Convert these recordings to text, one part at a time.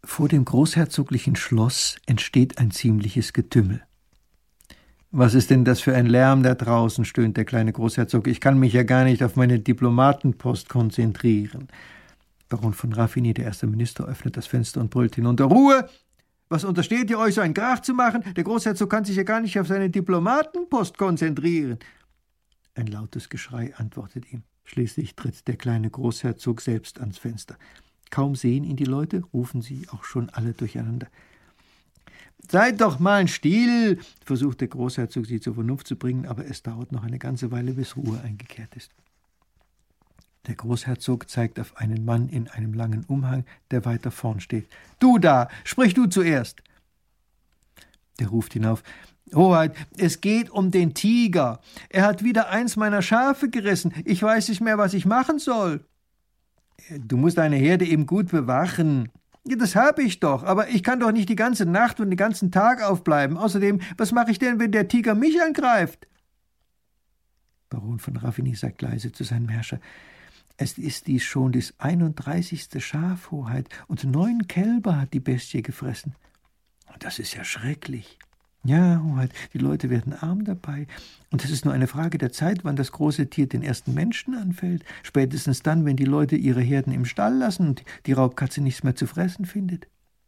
Vor dem großherzoglichen Schloss entsteht ein ziemliches Getümmel. »Was ist denn das für ein Lärm da draußen?« stöhnt der kleine Großherzog. »Ich kann mich ja gar nicht auf meine Diplomatenpost konzentrieren.« Baron von Raffigny, der erste Minister, öffnet das Fenster und brüllt hinunter: »Ruhe! Was untersteht ihr euch, so einen Krach zu machen? Der Großherzog kann sich ja gar nicht auf seine Diplomatenpost konzentrieren.« Ein lautes Geschrei antwortet ihm. Schließlich tritt der kleine Großherzog selbst ans Fenster. Kaum sehen ihn die Leute, rufen sie auch schon alle durcheinander. »Seid doch mal still«, versucht der Großherzog, sie zur Vernunft zu bringen, aber es dauert noch eine ganze Weile, bis Ruhe eingekehrt ist. Der Großherzog zeigt auf einen Mann in einem langen Umhang, der weiter vorn steht. »Du da, sprich du zuerst!« Der ruft hinauf: »Hoheit, es geht um den Tiger. Er hat wieder eins meiner Schafe gerissen. Ich weiß nicht mehr, was ich machen soll.« »Du musst deine Herde eben gut bewachen.« »Ja, das habe ich doch, aber ich kann doch nicht die ganze Nacht und den ganzen Tag aufbleiben. Außerdem, was mache ich denn, wenn der Tiger mich angreift?« Baron von Raffigny sagt leise zu seinem Herrscher: »Es ist dies schon das 31. Schaf, Hoheit, und 9 Kälber hat die Bestie gefressen.« »Das ist ja schrecklich.« »Ja, Hoheit, die Leute werden arm dabei. Und es ist nur eine Frage der Zeit, wann das große Tier den ersten Menschen anfällt. Spätestens dann, wenn die Leute ihre Herden im Stall lassen und die Raubkatze nichts mehr zu fressen findet.«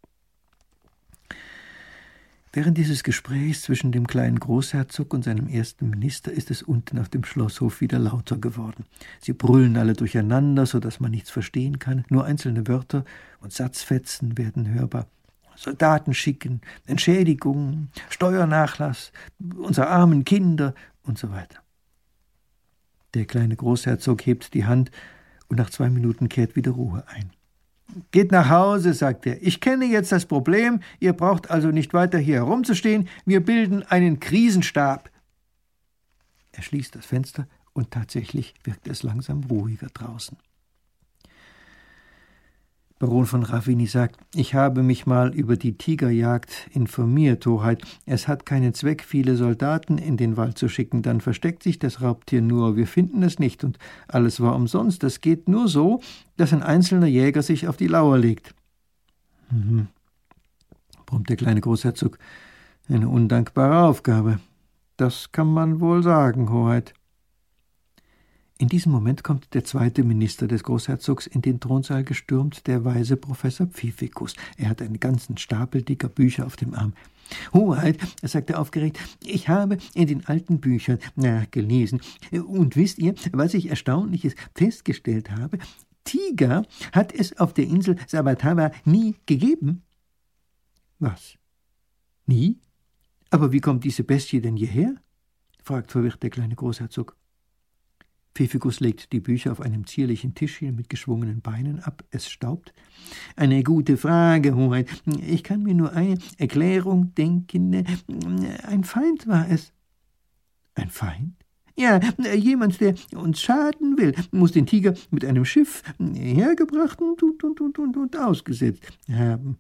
Während dieses Gesprächs zwischen dem kleinen Großherzog und seinem ersten Minister ist es unten auf dem Schlosshof wieder lauter geworden. Sie brüllen alle durcheinander, so dass man nichts verstehen kann. Nur einzelne Wörter und Satzfetzen werden hörbar. Soldaten schicken, Entschädigungen, Steuernachlass, unsere armen Kinder und so weiter. Der kleine Großherzog hebt die Hand und nach 2 Minuten kehrt wieder Ruhe ein. »Geht nach Hause«, sagt er. »Ich kenne jetzt das Problem. Ihr braucht also nicht weiter hier herumzustehen. Wir bilden einen Krisenstab.« Er schließt das Fenster und tatsächlich wirkt es langsam ruhiger draußen. Baron von Raffigny sagt: »Ich habe mich mal über die Tigerjagd informiert, Hoheit. Es hat keinen Zweck, viele Soldaten in den Wald zu schicken. Dann versteckt sich das Raubtier nur. Wir finden es nicht und alles war umsonst. Das geht nur so, dass ein einzelner Jäger sich auf die Lauer legt.« Brummt der kleine Großherzog. »Eine undankbare Aufgabe. Das kann man wohl sagen, Hoheit.« In diesem Moment kommt der zweite Minister des Großherzogs in den Thronsaal gestürmt, der weise Professor Pfiffikus. Er hat einen ganzen Stapel dicker Bücher auf dem Arm. »Hoheit«, sagt er aufgeregt, »ich habe in den alten Büchern nachgelesen. Und wisst ihr, was ich Erstaunliches festgestellt habe? Tiger hat es auf der Insel Sabatava nie gegeben.« »Was? Nie? Aber wie kommt diese Bestie denn hierher?« fragt verwirrt der kleine Großherzog. Pfiffikus legt die Bücher auf einem zierlichen Tischchen mit geschwungenen Beinen ab. Es staubt. »Eine gute Frage, Hoheit. Ich kann mir nur eine Erklärung denken. Ein Feind war es.« »Ein Feind?« »Ja, jemand, der uns schaden will, muss den Tiger mit einem Schiff hergebracht und ausgesetzt haben.«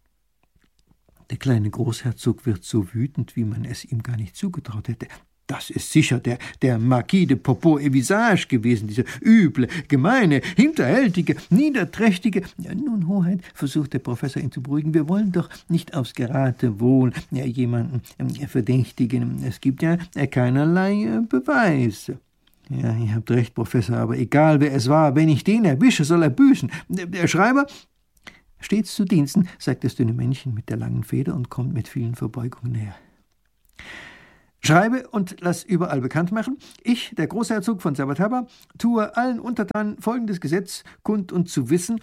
Der kleine Großherzog wird so wütend, wie man es ihm gar nicht zugetraut hätte. Das ist sicher der Marquis de Popo-Evisage gewesen, dieser üble, gemeine, hinterhältige, niederträchtige. »Nun, Hoheit«, versucht der Professor ihn zu beruhigen, »wir wollen doch nicht aufs Geratewohl jemanden verdächtigen. Es gibt ja keinerlei Beweise.« »Ja, ihr habt recht, Professor, aber egal wer es war, wenn ich den erwische, soll er büßen. Der Schreiber...« »Stets zu Diensten«, sagt das dünne Männchen mit der langen Feder und kommt mit vielen Verbeugungen näher. »Schreibe und lass überall bekannt machen. Ich, der Großherzog von Sabataba, tue allen Untertanen folgendes Gesetz kund und zu wissen,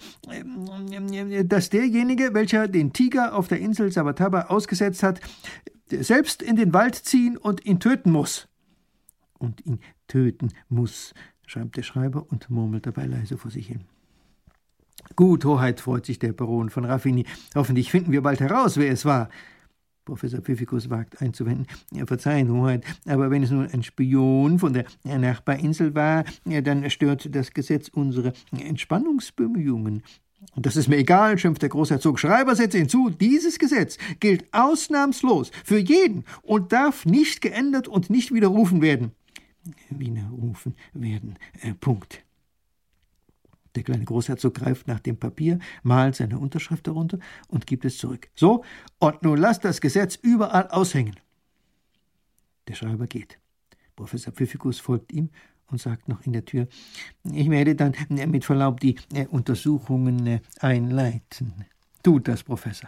dass derjenige, welcher den Tiger auf der Insel Sabataba ausgesetzt hat, selbst in den Wald ziehen und ihn töten muss.« »Und ihn töten muss«, schreibt der Schreiber und murmelt dabei leise vor sich hin. »Gut, Hoheit«, freut sich der Baron von Raffigny. »Hoffentlich finden wir bald heraus, wer es war.« Professor Pfiffikus wagt einzuwenden: »Verzeihen, Hoheit, aber wenn es nun ein Spion von der Nachbarinsel war, dann stört das Gesetz unsere Entspannungsbemühungen.« »Das ist mir egal«, schimpft der Großherzog. »Schreiber, setze hinzu, dieses Gesetz gilt ausnahmslos für jeden und darf nicht geändert und nicht widerrufen werden.« »Widerrufen werden, Punkt.« Der kleine Großherzog greift nach dem Papier, malt seine Unterschrift darunter und gibt es zurück. »So, und nun lasst das Gesetz überall aushängen.« Der Schreiber geht. Professor Pfiffikus folgt ihm und sagt noch in der Tür: »Ich werde dann mit Verlaub die Untersuchungen einleiten.« »Tut das, Professor.«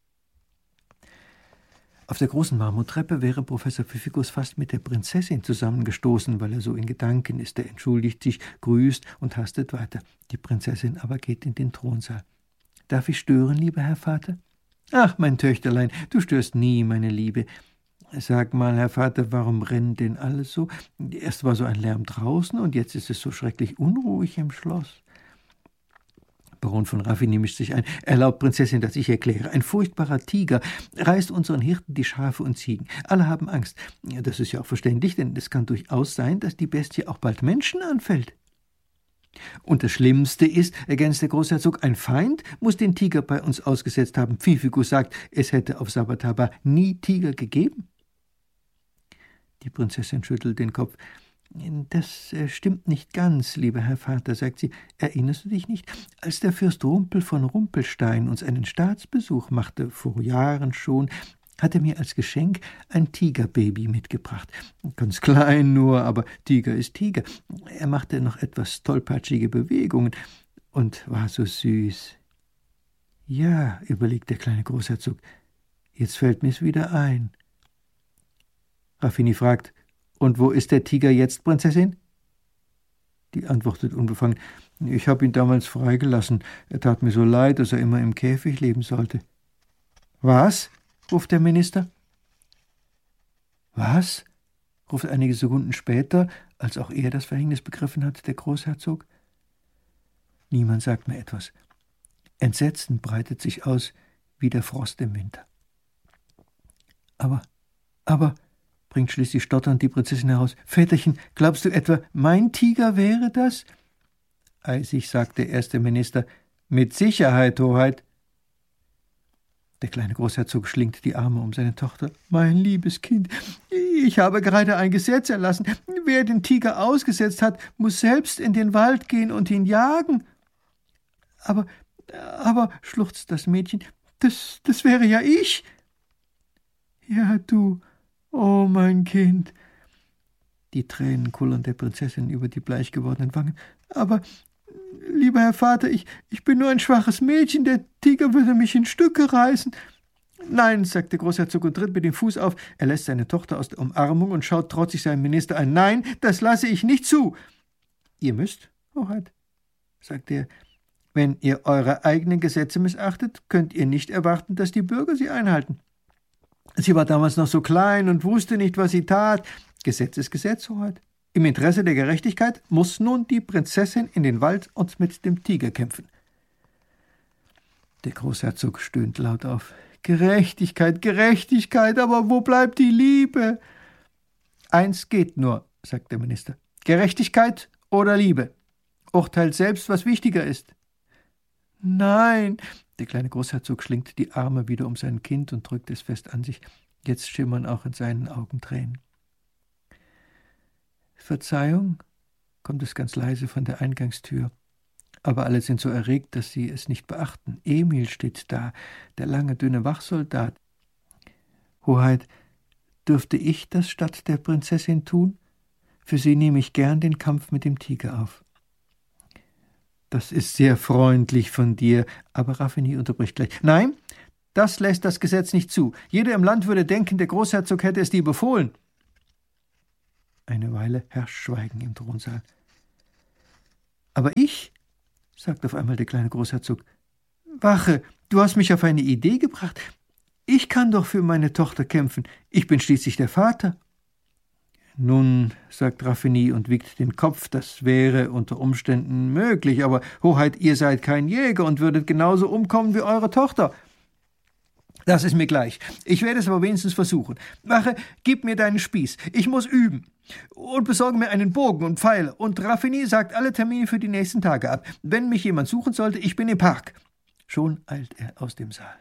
Auf der großen Marmortreppe wäre Professor Pfiffikus fast mit der Prinzessin zusammengestoßen, weil er so in Gedanken ist. Er entschuldigt sich, grüßt und hastet weiter. Die Prinzessin aber geht in den Thronsaal. »Darf ich stören, lieber Herr Vater?« »Ach, mein Töchterlein, du störst nie, meine Liebe. Sag mal, Herr Vater, warum rennen denn alle so? Erst war so ein Lärm draußen und jetzt ist es so schrecklich unruhig im Schloss.« Baron von Raffigny mischt sich ein. »Erlaubt, Prinzessin, dass ich erkläre. Ein furchtbarer Tiger reißt unseren Hirten die Schafe und Ziegen. Alle haben Angst. Das ist ja auch verständlich, denn es kann durchaus sein, dass die Bestie auch bald Menschen anfällt.« »Und das Schlimmste ist«, ergänzt der Großherzog, »ein Feind muss den Tiger bei uns ausgesetzt haben. Pfiffikus sagt, es hätte auf Sabataba nie Tiger gegeben.« Die Prinzessin schüttelt den Kopf. »Das stimmt nicht ganz, lieber Herr Vater«, sagt sie. »Erinnerst du dich nicht, als der Fürst Rumpel von Rumpelstein uns einen Staatsbesuch machte, vor Jahren schon, hat er mir als Geschenk ein Tigerbaby mitgebracht. Ganz klein nur, aber Tiger ist Tiger. Er machte noch etwas tollpatschige Bewegungen und war so süß.« »Ja«, überlegt der kleine Großherzog, »jetzt fällt mir's wieder ein.« Raffigny fragt: »Und wo ist der Tiger jetzt, Prinzessin?« Die antwortet unbefangen: »Ich habe ihn damals freigelassen. Er tat mir so leid, dass er immer im Käfig leben sollte.« »Was?« ruft der Minister. »Was?« ruft einige Sekunden später, als auch er das Verhängnis begriffen hat, der Großherzog. Niemand sagt mehr etwas. Entsetzen breitet sich aus wie der Frost im Winter. Aber, bringt schließlich stotternd die Prinzessin heraus. »Väterchen, glaubst du etwa, mein Tiger wäre das?« Eisig sagt der erste Minister: »Mit Sicherheit, Hoheit.« Der kleine Großherzog schlingt die Arme um seine Tochter. »Mein liebes Kind, ich habe gerade ein Gesetz erlassen. Wer den Tiger ausgesetzt hat, muss selbst in den Wald gehen und ihn jagen.« Aber, schluchzt das Mädchen, das wäre ja ich.« »Ja, du, oh mein Kind.« Die Tränen kullern der Prinzessin über die bleich gewordenen Wangen. »Aber, lieber Herr Vater, ich bin nur ein schwaches Mädchen, der Tiger würde mich in Stücke reißen.« »Nein«, sagt der Großherzog und tritt mit dem Fuß auf. Er lässt seine Tochter aus der Umarmung und schaut trotzig seinen Minister an. »Nein, das lasse ich nicht zu.« »Ihr müsst, Hoheit«, sagt er. »Wenn ihr eure eigenen Gesetze missachtet, könnt ihr nicht erwarten, dass die Bürger sie einhalten. Sie war damals noch so klein und wusste nicht, was sie tat. Gesetz ist Gesetz, Hoheit. Im Interesse der Gerechtigkeit muss nun die Prinzessin in den Wald und mit dem Tiger kämpfen.« Der Großherzog stöhnt laut auf. »Gerechtigkeit, Gerechtigkeit, aber wo bleibt die Liebe?« »Eins geht nur«, sagt der Minister. »Gerechtigkeit oder Liebe. Urteilt selbst, was wichtiger ist.« »Nein«, der kleine Großherzog schlingt die Arme wieder um sein Kind und drückt es fest an sich. Jetzt schimmern auch in seinen Augen Tränen. »Verzeihung«, kommt es ganz leise von der Eingangstür. Aber alle sind so erregt, dass sie es nicht beachten. Emil steht da, der lange, dünne Wachsoldat. »Hoheit, dürfte ich das statt der Prinzessin tun? Für sie nehme ich gern den Kampf mit dem Tiger auf.« »Das ist sehr freundlich von dir«, aber Raffigny unterbricht gleich. »Nein, das lässt das Gesetz nicht zu. Jeder im Land würde denken, der Großherzog hätte es dir befohlen.« Eine Weile herrscht Schweigen im Thronsaal. »Aber ich«, sagt auf einmal der kleine Großherzog, »Wache, du hast mich auf eine Idee gebracht. Ich kann doch für meine Tochter kämpfen. Ich bin schließlich der Vater.« »Nun«, sagt Raffigny und wiegt den Kopf, »das wäre unter Umständen möglich, aber Hoheit, ihr seid kein Jäger und würdet genauso umkommen wie eure Tochter.« »Das ist mir gleich. Ich werde es aber wenigstens versuchen. Wache, gib mir deinen Spieß. Ich muss üben. Und besorge mir einen Bogen und Pfeile. Und Raffigny sagt alle Termine für die nächsten Tage ab. Wenn mich jemand suchen sollte, ich bin im Park.« Schon eilt er aus dem Saal.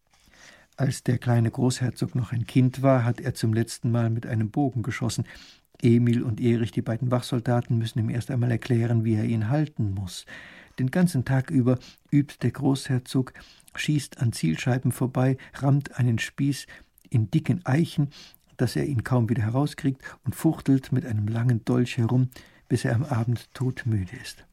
Als der kleine Großherzog noch ein Kind war, hat er zum letzten Mal mit einem Bogen geschossen. Emil und Erich, die beiden Wachsoldaten, müssen ihm erst einmal erklären, wie er ihn halten muss. Den ganzen Tag über übt der Großherzog, schießt an Zielscheiben vorbei, rammt einen Spieß in dicken Eichen, dass er ihn kaum wieder herauskriegt, und fuchtelt mit einem langen Dolch herum, bis er am Abend todmüde ist.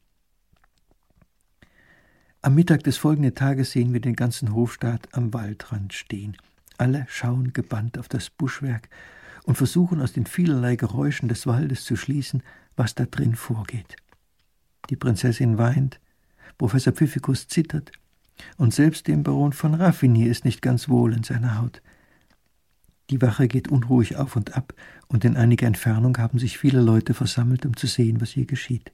Am Mittag des folgenden Tages sehen wir den ganzen Hofstaat am Waldrand stehen. Alle schauen gebannt auf das Buschwerk und versuchen aus den vielerlei Geräuschen des Waldes zu schließen, was da drin vorgeht. Die Prinzessin weint, Professor Pfiffikus zittert, und selbst dem Baron von Raffigny ist nicht ganz wohl in seiner Haut. Die Wache geht unruhig auf und ab, und in einiger Entfernung haben sich viele Leute versammelt, um zu sehen, was hier geschieht.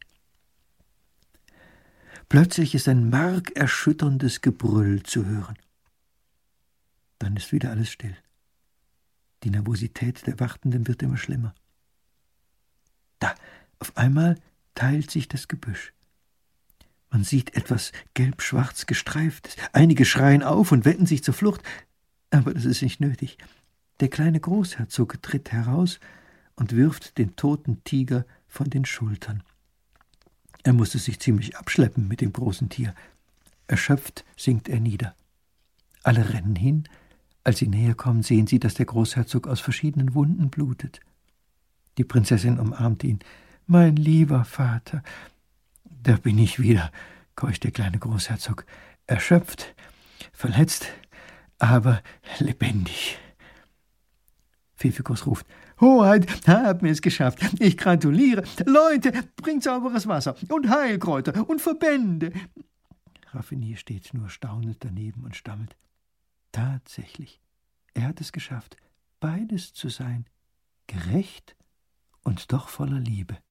Plötzlich ist ein markerschütterndes Gebrüll zu hören. Dann ist wieder alles still. Die Nervosität der Wartenden wird immer schlimmer. Da, auf einmal teilt sich das Gebüsch. Man sieht etwas gelb-schwarz Gestreiftes. Einige schreien auf und wenden sich zur Flucht, aber das ist nicht nötig. Der kleine Großherzog tritt heraus und wirft den toten Tiger von den Schultern. Er musste sich ziemlich abschleppen mit dem großen Tier. Erschöpft sinkt er nieder. Alle rennen hin. Als sie näher kommen, sehen sie, dass der Großherzog aus verschiedenen Wunden blutet. Die Prinzessin umarmt ihn. »Mein lieber Vater!« »Da bin ich wieder«, keucht der kleine Großherzog. »Erschöpft, verletzt, aber lebendig.« Pfiffikus ruft: »Hoheit, haben wir es geschafft. Ich gratuliere. Leute, bringt sauberes Wasser und Heilkräuter und Verbände.« Raffigny steht nur staunend daneben und stammelt: »Tatsächlich, er hat es geschafft, beides zu sein, gerecht und doch voller Liebe.«